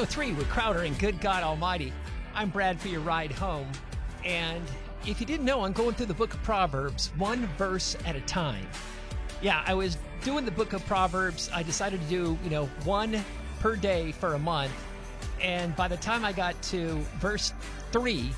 103 with Crowder and Good God Almighty. I'm Brad for your ride home. And if you didn't know, I'm going through the book of Proverbs, one verse at a time. Yeah, I was doing the book of Proverbs. I decided to do, one per day for a month. And by the time I got to verse 13,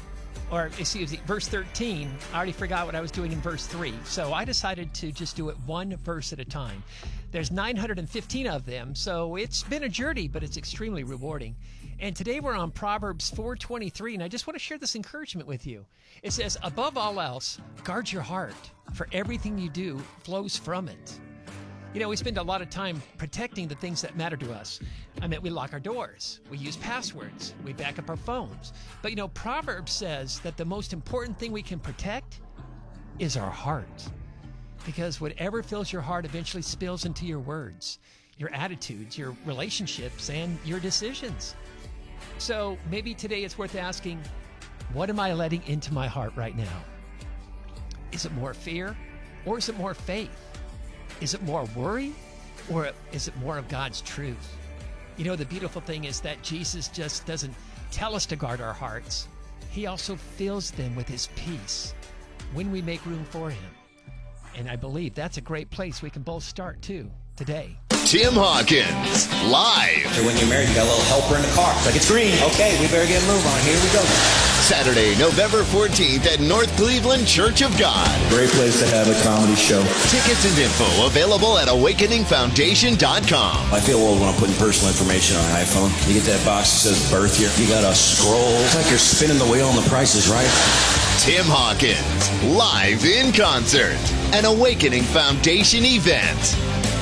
I already forgot what I was doing in verse 3. So I decided to just do it one verse at a time. There's 915 of them, so it's been a journey, but it's extremely rewarding. And today we're on Proverbs 4:23, and I just want to share this encouragement with you. It says, above all else, guard your heart, for everything you do flows from it. We spend a lot of time protecting the things that matter to us. We lock our doors. We use passwords. We back up our phones. But, Proverbs says that the most important thing we can protect is our heart. Because whatever fills your heart eventually spills into your words, your attitudes, your relationships, and your decisions. So maybe today it's worth asking, what am I letting into my heart right now? Is it more fear or is it more faith? Is it more worry or is it more of God's truth? The beautiful thing is that Jesus just doesn't tell us to guard our hearts. He also fills them with his peace when we make room for him. And I believe that's a great place we can both start too today. Tim Hawkins, live. So when you're married, you got a little helper in the car. Like, it's green. Okay, we better get a move on. Here we go. Saturday, November 14th at North Cleveland Church of God. Great place to have a comedy show. Tickets and info available at awakeningfoundation.com. I feel old when I'm putting personal information on an iPhone. You get that box that says birth year. You got to scroll. It's like you're spinning the wheel and the price is right. Tim Hawkins, live in concert. An Awakening Foundation event.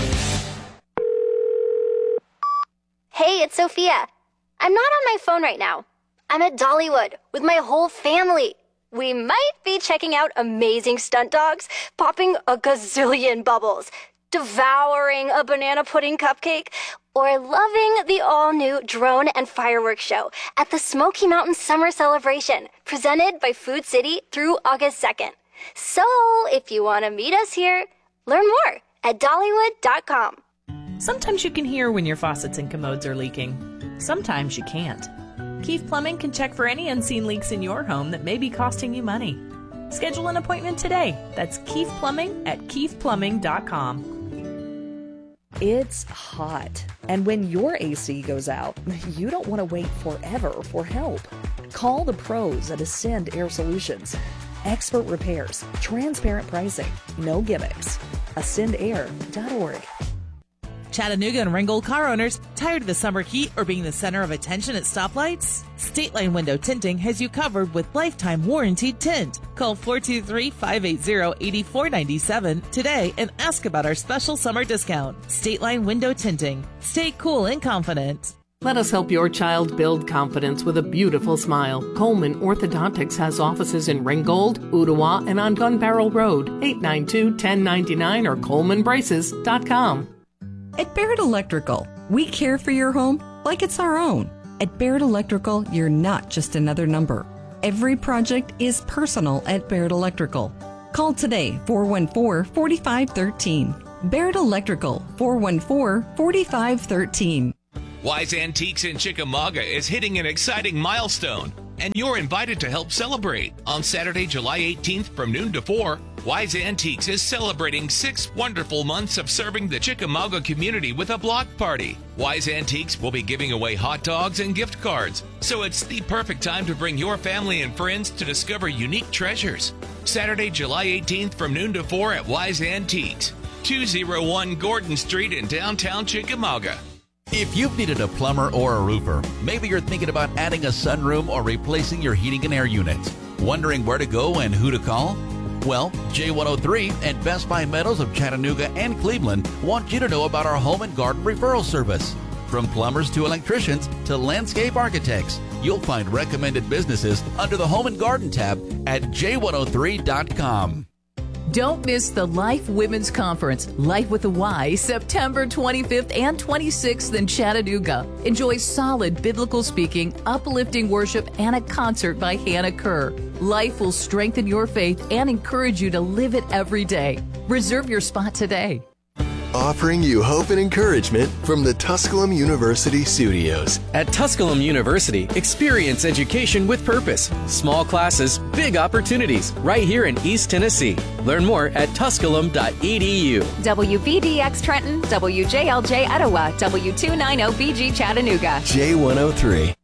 Hey, it's Sophia. I'm not on my phone right now. I'm at Dollywood with my whole family. We might be checking out amazing stunt dogs, popping a gazillion bubbles, devouring a banana pudding cupcake, or loving the all-new drone and fireworks show at the Smoky Mountain Summer Celebration, presented by Food City through August 2nd. So, if you want to meet us here, learn more at Dollywood.com. Sometimes you can hear when your faucets and commodes are leaking. Sometimes you can't. Keefe Plumbing can check for any unseen leaks in your home that may be costing you money. Schedule an appointment today. That's Keefe Plumbing at KeefePlumbing.com. It's hot, and when your AC goes out, you don't want to wait forever for help. Call the pros at Ascend Air Solutions. Expert repairs, transparent pricing, no gimmicks. AscendAir.org. Chattanooga and Ringgold car owners, tired of the summer heat or being the center of attention at stoplights? State Line Window Tinting has you covered with lifetime warranted tint. Call 423-580-8497 today and ask about our special summer discount. State Line Window Tinting. Stay cool and confident. Let us help your child build confidence with a beautiful smile. Coleman Orthodontics has offices in Ringgold, Ottawa, and on Gun Barrel Road, 892-1099 or ColemanBraces.com. At Barrett Electrical, we care for your home like it's our own. At Barrett Electrical, you're not just another number. Every project is personal at Barrett Electrical. Call today, 414-4513. Barrett Electrical, 414-4513. Wise Antiques in Chickamauga is hitting an exciting milestone, and you're invited to help celebrate. On Saturday, July 18th from noon to 4, Wise Antiques is celebrating 6 wonderful months of serving the Chickamauga community with a block party. Wise Antiques will be giving away hot dogs and gift cards, so it's the perfect time to bring your family and friends to discover unique treasures. Saturday, July 18th from noon to 4 at Wise Antiques, 201 Gordon Street in downtown Chickamauga. If you've needed a plumber or a roofer, maybe you're thinking about adding a sunroom or replacing your heating and air units. Wondering where to go and who to call? Well, J103 and Best Buy Metals of Chattanooga and Cleveland want you to know about our home and garden referral service. From plumbers to electricians to landscape architects, you'll find recommended businesses under the Home and Garden tab at J103.com. Don't miss the Life Women's Conference, Life with a Y, September 25th and 26th in Chattanooga. Enjoy solid biblical speaking, uplifting worship, and a concert by Hannah Kerr. Life will strengthen your faith and encourage you to live it every day. Reserve your spot today. offering you hope and encouragement from the Tusculum University studios. At Tusculum University, experience education with purpose. Small classes, big opportunities, right here in East Tennessee. Learn more at tusculum.edu. WVDX Trenton, WJLJ Etowah, W290BG Chattanooga. J103.